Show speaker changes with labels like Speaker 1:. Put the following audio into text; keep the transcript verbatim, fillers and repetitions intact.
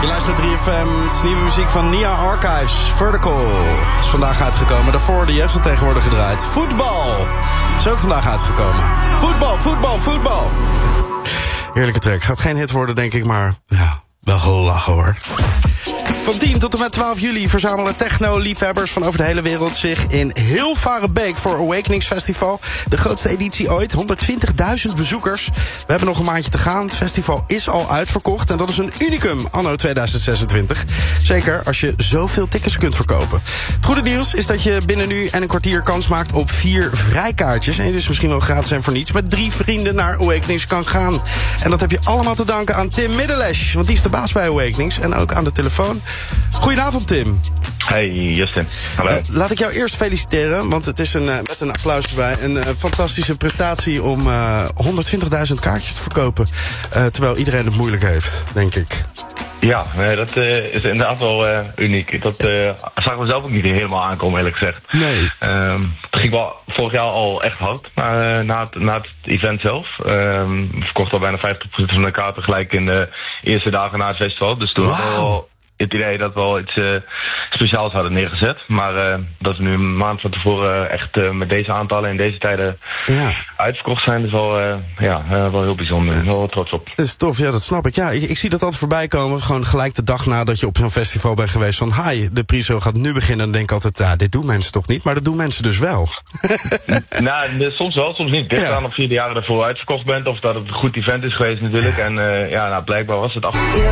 Speaker 1: Je luistert drie F M, het is nieuwe muziek van Nia Archives. Vertical is vandaag uitgekomen. Daarvoor de jeugd van tegenwoordig gedraaid. Voetbal is ook vandaag uitgekomen. Voetbal, voetbal, voetbal. Heerlijke track. Gaat geen hit worden, denk ik, maar ja, wel gelachen hoor. Van tien tot en met twaalf juli verzamelen techno-liefhebbers van over de hele wereld zich in Hilvarenbeek voor Awakenings Festival. De grootste editie ooit, honderdtwintigduizend bezoekers. We hebben nog een maandje te gaan. Het festival is al uitverkocht en dat is een unicum anno tweeduizend zesentwintig. Zeker als je zoveel tickets kunt verkopen. Het goede nieuws is dat je binnen nu en een kwartier kans maakt op vier vrijkaartjes. En je dus misschien wel gratis en voor niets met drie vrienden naar Awakenings kan gaan. En dat heb je allemaal te danken aan Tim Middellesch, want die is de baas bij Awakenings en ook aan de telefoon. Goedenavond, Tim.
Speaker 2: Hey, Justin. Hallo.
Speaker 1: Uh, laat ik jou eerst feliciteren, want het is een, uh, met een applaus erbij een uh, fantastische prestatie om uh, honderdtwintigduizend kaartjes te verkopen. Uh, terwijl iedereen het moeilijk heeft, denk ik.
Speaker 2: Ja, nee, dat uh, is inderdaad wel uh, uniek. Dat uh, zagen we zelf ook niet helemaal aankomen, eerlijk gezegd.
Speaker 1: Nee.
Speaker 2: Um, het ging wel vorig jaar al echt hard, maar uh, na, het, na het event zelf. Um, we verkochten al bijna vijftig procent van de kaarten gelijk in de eerste dagen na het festival. Dus toen hadden we al het idee dat we wel iets uh, speciaals hadden neergezet. Maar uh, dat we nu een maand van tevoren echt uh, met deze aantallen in deze tijden ja. uitverkocht zijn, is wel, uh, ja, uh, wel heel bijzonder. Ik ben wel trots op.
Speaker 1: Dat is tof, ja, dat snap ik. Ja, ik, ik zie dat altijd voorbij komen. Gewoon gelijk de dag nadat je op zo'n festival bent geweest van hi, de pre-show gaat nu beginnen. Dan denk ik altijd, ja, dit doen mensen toch niet? Maar dat doen mensen dus wel.
Speaker 2: Nou, soms wel, soms niet. Dit
Speaker 1: ja.
Speaker 2: aan of je de jaren daarvoor uitverkocht bent, of dat het een goed event is geweest natuurlijk. En uh, ja, nou, blijkbaar was het af.